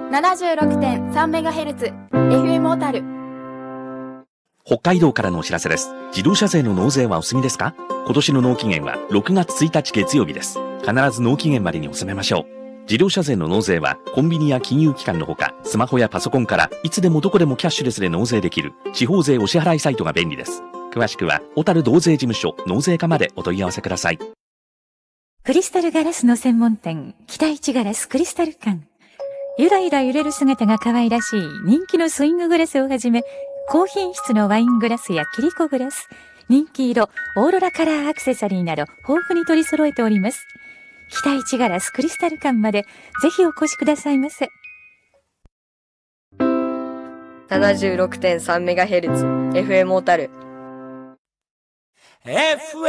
76.3MHz FM 小樽。 北海道からのお知らせです。自動車税の納税はお済みですか？今年の納期限は6月1日月曜日です。必ず納期限までに納めましょう。自動車税の納税はコンビニや金融機関のほか、スマホやパソコンからいつでもどこでもキャッシュレスで納税できる地方税お支払いサイトが便利です。詳しくは小樽道税事務所納税課までお問い合わせください。 クリスタルガラスの専門店、北一ガラスクリスタル館。ゆらゆら揺れる姿が可愛らしい人気のスインググラスをはじめ、高品質のワイングラスやキリコグラス、人気色オーロラカラーアクセサリーなど豊富に取り揃えております。北一ガラスクリスタル館までぜひお越しくださいませ。 76.3MHz FM 小樽。